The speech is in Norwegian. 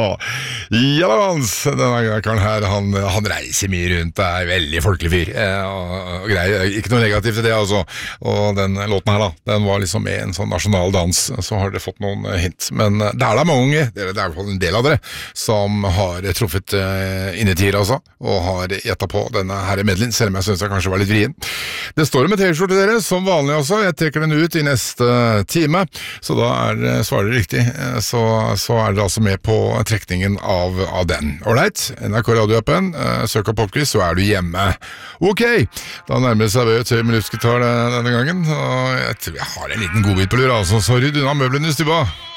Jallavans, denne karen her, han reiser mye rundt, er veldig folkelig fyr, og greier, ikke noe negativt til det altså, og den låten her da, den var liksom med en sånn nasjonal dans, så har dere fått noen hint, men det er da mange unge, det er i hvert fall en del av dere, som har truffet innetid altså, og har gjettet på denne her medleyen, selv om jeg synes jeg kanskje var litt vrien. Det står om et t-skjorte til dere, som vanlig også, jeg trekker den ut i neste time, så da svarer det riktig, så er dere altså med på trekningen av den. Alright, NRK radioappen, søk opp Popquiz, så er du hjemme. Ok, da nærmer det seg ved til minuttgitar denne gangen, og jeg tror jeg har en liten godbit på lur, altså, så rydd unna møblene i stua.